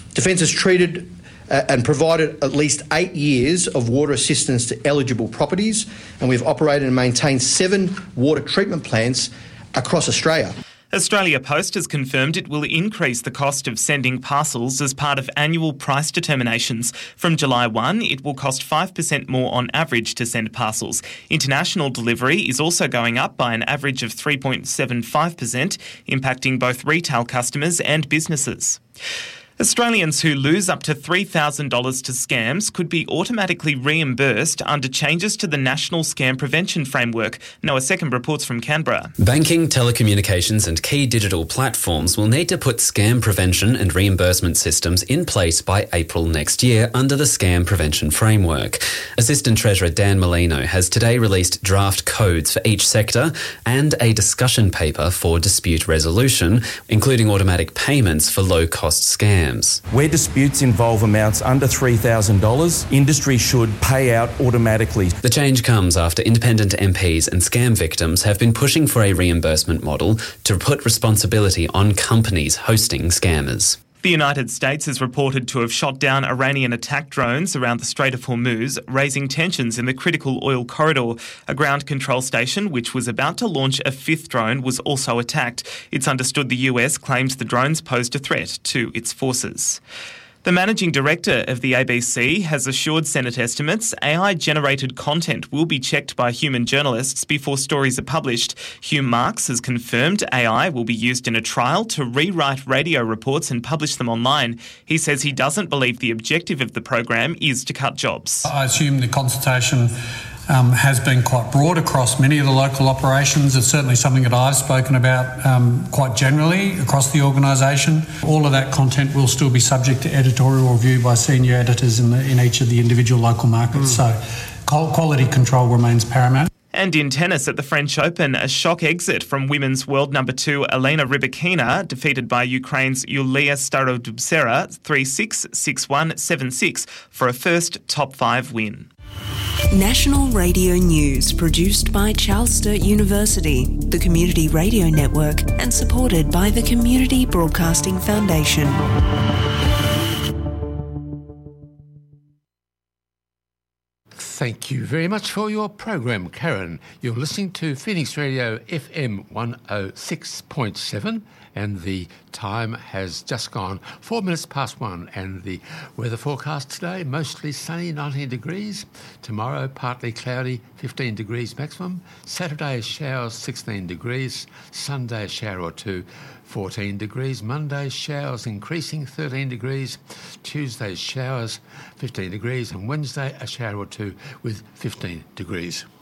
Defence has treated and provided at least 8 years of water assistance to eligible properties, and we've operated and maintained 7 water treatment plants across Australia. Australia Post has confirmed it will increase the cost of sending parcels as part of annual price determinations. From July 1, it will cost 5% more on average to send parcels. International delivery is also going up by an average of 3.75%, impacting both retail customers and businesses. Australians who lose up to $3,000 to scams could be automatically reimbursed under changes to the National Scam Prevention Framework. Noah Second reports from Canberra. Banking, telecommunications and key digital platforms will need to put scam prevention and reimbursement systems in place by April next year under the Scam Prevention Framework. Assistant Treasurer Dan Molino has today released draft codes for each sector and a discussion paper for dispute resolution, including automatic payments for low-cost scams. Where disputes involve amounts under $3,000, industry should pay out automatically. The change comes after independent MPs and scam victims have been pushing for a reimbursement model to put responsibility on companies hosting scammers. The United States is reported to have shot down Iranian attack drones around the Strait of Hormuz, raising tensions in the critical oil corridor. A ground control station, which was about to launch a 5th drone, was also attacked. It's understood the US claimed the drones posed a threat to its forces. The managing director of the ABC has assured Senate estimates AI-generated content will be checked by human journalists before stories are published. Hugh Marks has confirmed AI will be used in a trial to rewrite radio reports and publish them online. He says he doesn't believe the objective of the program is to cut jobs. I assume the consultation has been quite broad across many of the local operations. It's certainly something that I've spoken about quite generally across the organisation. All of that content will still be subject to editorial review by senior editors in each of the individual local markets. So quality control remains paramount. And in tennis at the French Open, a shock exit from women's world number 2 Elena Rybakina, defeated by Ukraine's Yulia Starodubtseva 3-6, 6-1, 7-6 for a first top 5 win. National Radio News, produced by Charles Sturt University, the Community Radio Network, and supported by the Community Broadcasting Foundation. Thank you very much for your program, Karen. You're listening to Phoenix Radio FM 106.7, and the time has just gone 4 minutes past 1, and the weather forecast today, mostly sunny, 19 degrees. Tomorrow, partly cloudy, 15 degrees maximum. Saturday, showers, 16 degrees. Sunday, a shower or two, 14 degrees. Monday, showers increasing, 13 degrees. Tuesday, showers, 15 degrees. And Wednesday, a shower or two with 15 degrees.